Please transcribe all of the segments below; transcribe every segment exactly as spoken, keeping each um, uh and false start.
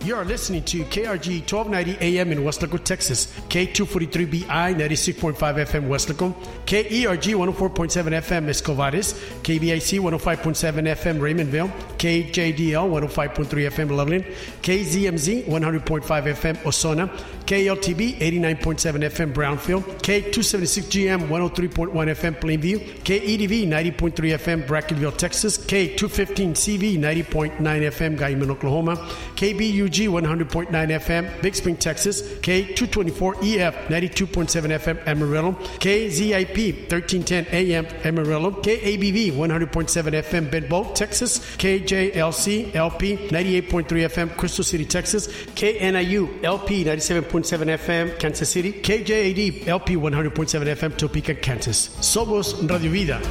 You are listening to K R G twelve ninety A M in Weslaco, Texas, K two forty-three B I ninety-six point five F M Weslaco, K E R G one oh four point seven F M Escovares, K B I C one oh five point seven F M Raymondville, K J D L one oh five point three F M Loveland, K Z M Z one hundred point five F M Osona, K L T B eighty-nine point seven F M Brownfield, K two seventy-six G M one oh three point one F M Plainview, K E D V ninety point three F M Brackenville, Texas, K two fifteen C V ninety point nine F M Guyman, Oklahoma, K B U G one hundred point nine F M Big Spring, Texas, K two twenty-four E F ninety-two point seven F M Amarillo, K Z I P thirteen ten A M Amarillo, K A B V one hundred point seven F M Benbow, Texas, K J L C L P ninety-eight point three F M Crystal City, Texas, K N I U L P ninety-seven point seven F M Kansas City, K J A D L P one hundred point seven F M Topeka, Kansas. Somos Radio Vida.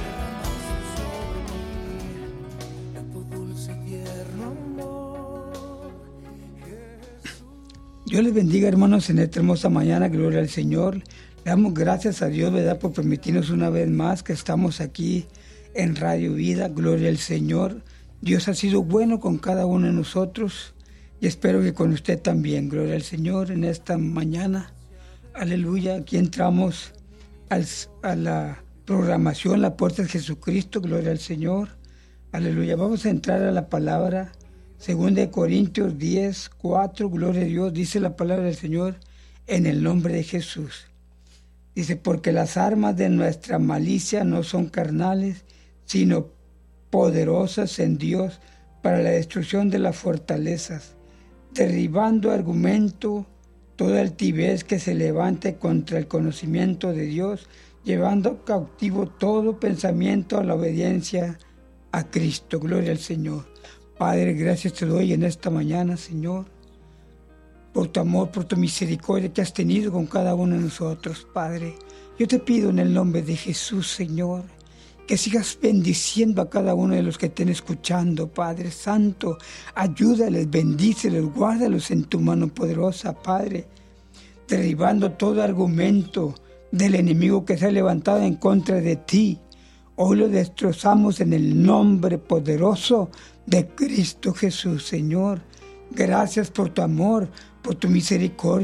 Dios les bendiga, hermanos, en esta hermosa mañana. Gloria al Señor. Le damos gracias a Dios, ¿verdad?, por permitirnos una vez más que estamos aquí en Radio Vida. Gloria al Señor. Dios ha sido bueno con cada uno de nosotros y espero que con usted también. Gloria al Señor en esta mañana. Aleluya. Aquí entramos al, a la programación La Puerta de Jesucristo. Gloria al Señor. Aleluya. Vamos a entrar a la palabra. Segunda de Corintios diez, cuatro, gloria a Dios, dice la palabra del Señor en el nombre de Jesús. Dice, porque las armas de nuestra malicia no son carnales, sino poderosas en Dios para la destrucción de las fortalezas, derribando argumento, toda altivez que se levante contra el conocimiento de Dios, llevando cautivo todo pensamiento a la obediencia a Cristo. Gloria al Señor. Padre, gracias te doy en esta mañana, Señor, por tu amor, por tu misericordia que has tenido con cada uno de nosotros, Padre. Yo te pido en el nombre de Jesús, Señor, que sigas bendiciendo a cada uno de los que estén escuchando, Padre Santo. Ayúdales, bendíceles, guárdalos en tu mano poderosa, Padre, derribando todo argumento del enemigo que se ha levantado en contra de ti. Hoy lo destrozamos en el nombre poderoso de Cristo Jesús, Señor. Gracias por tu amor, por tu misericordia.